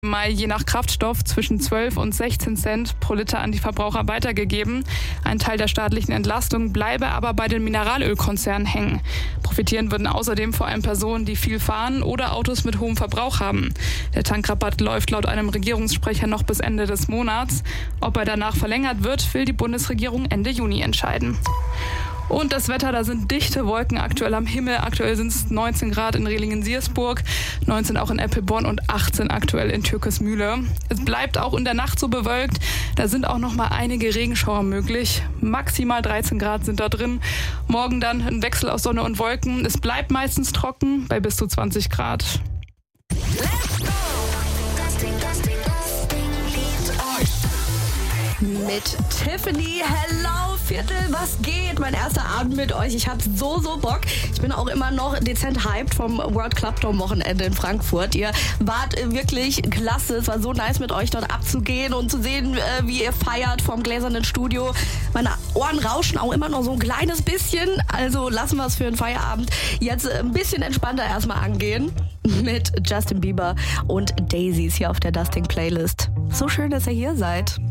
Mai je nach Kraftstoff zwischen 12 und 16 Cent pro Liter an die Verbraucher weitergegeben. Ein Teil der staatlichen Entlastung bleibe aber bei den Mineralölkonzernen hängen. Profitieren würden außerdem vor allem Personen, die viel fahren oder Autos mit hohem Verbrauch haben. Der Tankrabatt läuft laut einem Regierungssprecher noch bis Ende des Monats. Ob er danach verlängert wird, will die Bundesregierung Ende Juni entscheiden. Und das Wetter, da sind dichte Wolken aktuell am Himmel. Aktuell sind es 19 Grad in Rehlingen-Siersburg, 19 auch in Eppelborn und 18 aktuell in Türkismühle. Es bleibt auch in der Nacht so bewölkt. Da sind auch noch mal einige Regenschauer möglich. Maximal 13 Grad sind da drin. Morgen dann ein Wechsel aus Sonne und Wolken. Es bleibt meistens trocken bei bis zu 20 Grad. Mit Tiffany, hello Viertel, was geht? Mein erster Abend mit euch, ich hatte so Bock. Ich bin auch immer noch dezent hyped vom World Club Dome Wochenende in Frankfurt. Ihr wart wirklich klasse, es war so nice mit euch dort abzugehen und zu sehen, wie ihr feiert vom gläsernen Studio. Meine Ohren rauschen auch immer noch so ein kleines bisschen, also lassen wir es für den Feierabend jetzt ein bisschen entspannter erstmal angehen. Mit Justin Bieber und Daisies hier auf der Dusting Playlist. So schön, dass ihr hier seid.